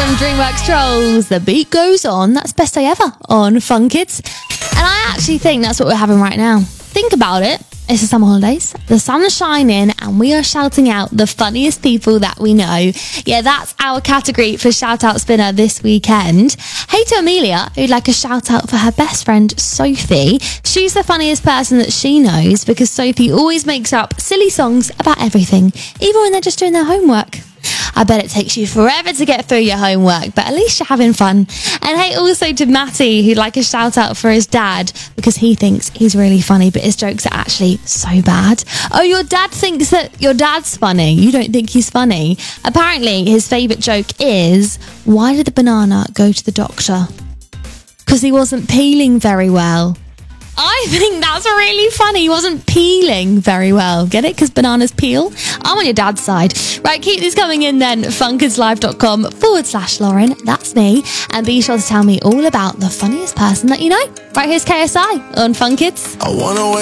from DreamWorks Trolls. The beat goes on. That's Best Day Ever on Fun Kids. And I actually think that's what we're having right now. Think about it. It's the summer holidays. The sun's shining and we are shouting out the funniest people that we know. Yeah, that's our category for Shout Out Spinner this weekend. Hey to Amelia, who'd like a shout out for her best friend, Sophie. She's the funniest person that she knows because Sophie always makes up silly songs about everything, even when they're just doing their homework. I bet it takes you forever to get through your homework, but at least you're having fun. And hey, also to Matty, who'd like a shout out for his dad because he thinks he's really funny, but his jokes are actually so bad. Oh, your dad thinks that your dad's funny. You don't think he's funny. Apparently, his favourite joke is, why did the banana go to the doctor? Because he wasn't peeling very well. I think that's really funny. He wasn't peeling very well. Get it? Because bananas peel. I'm on your dad's side. Right, keep these coming in then. funkidslive.com/Lauren. That's me. And be sure to tell me all about the funniest person that you know. Right, here's KSI on Fun Kids. I wanna wake